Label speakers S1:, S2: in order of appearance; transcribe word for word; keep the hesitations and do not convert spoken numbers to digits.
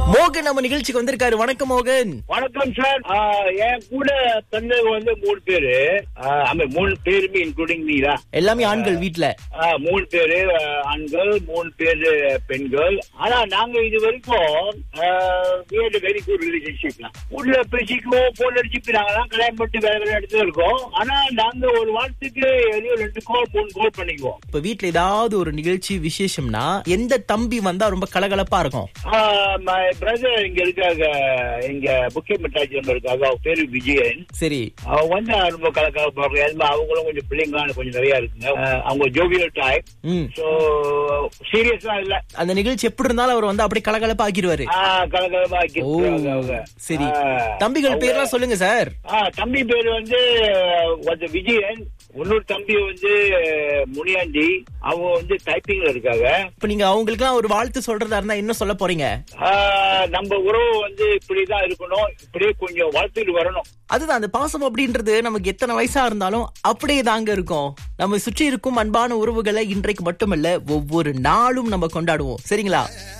S1: மோகன் நம்ம நிகழ்ச்சிக்கு வந்திருக்காரு. வணக்கம் மோகன்.
S2: வணக்கம் சார். என் கூட தந்தது வந்து மூணு பேரு, மூணு பேருமே இன்க்ளூடிங் மீரா,
S1: எல்லாமே ஆண்கள் வீட்டுல.
S2: மூணு பேரு ஆண்கள், மூணு பேரு பெண்கள். ஆனா நாங்க இது வரைக்கும் வெரி குட் ரிலேஷன்ஷிப். உள்ள பேசிக்குவோம், போன் அடிச்சு நாங்கெல்லாம் கல்யாணம் பண்ணிட்டு வேற வேற இடத்துல இருக்கோம். ஆனா நாங்க ஒரு வாரத்துக்கு ரெண்டு கால் மூணு கால் பண்ணிக்குவோம்.
S1: இப்ப வீட்டுல ஏதாவது ஒரு நிகழ்ச்சி விசேஷம்னா எந்த தம்பி வந்தா ரொம்ப கலகலப்பா இருக்கும்?
S2: பிரதர் இங்க இருக்காங்க, இங்க புக்கே மிட்டாச்சி இருக்காங்க, அவங்க பேரு விஜயன்.
S1: சரி,
S2: அவங்க வந்து ரொம்ப கலக்கலப்பாங்க. அவங்களும் கொஞ்சம் பிள்ளைங்க கொஞ்சம் நிறைய இருக்குங்க. அவங்க ஜோவியல் டைப். சோ சீரியஸா இல்ல. அந்த நிகழ்ச்சி எப்படி இருந்தாலும் அவர் வந்து அப்படியே கலகலப்பா ஆக்கிடுவாரு. கலகலப்பா ஆக்கிடுவாங்க. சரி, தம்பிகள் பேர்லாம் சொல்லுங்க சார். தம்பி பேரு வந்து விஜயன், இன்னொரு தம்பி வந்து முனியாண்டி, அவங்க வந்து டைப்பிங்ல இருக்காங்க. இப்ப நீங்க அவங்களுக்கு ஒரு வாழ்த்து சொல்றதா இருந்தா என்ன சொல்ல போறீங்க? நம்ம உறவு வந்து இப்படிதான் இருக்கணும், இப்படியே கொஞ்சம் வாழ்த்துட்டு வரணும். அதுதான் அந்த பாசம் அப்படின்றது நமக்கு எத்தனை வயசா இருந்தாலும் அப்படியே தாங்க இருக்கும். நம்ம சுற்றி இருக்கும் அன்பான உறவுகளை இன்றைக்கு மட்டுமல்ல ஒவ்வொரு நாளும் நம்ம கொண்டாடுவோம். சரிங்களா?